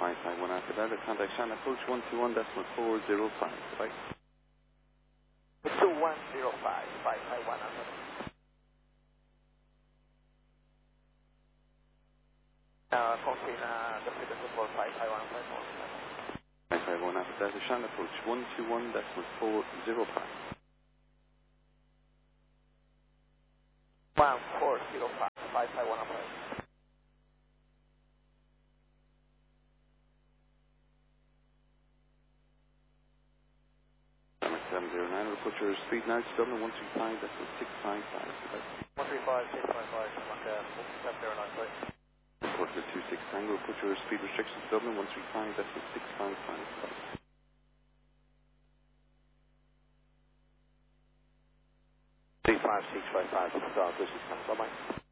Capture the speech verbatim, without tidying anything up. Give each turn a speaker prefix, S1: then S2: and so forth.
S1: five five one after that. Contact Shannon approach one two one decimal four zero five. Bye.
S2: two one zero five, five five one after that. Uh, confirm uh, the frequency for five five one five one.
S1: five five one after that. Shannon approach one two one decimal four zero five.
S2: one four zero five, five five one after that.
S1: seven zero nine, we'll put your speed now to Dublin one three five, that's a six five five.
S2: one three five, six five five, seven zero nine, please.
S1: Report for two six Tango, put your speed restrictions to Dublin one three five, that's a six five five.
S2: three five six five five, this is bye bye.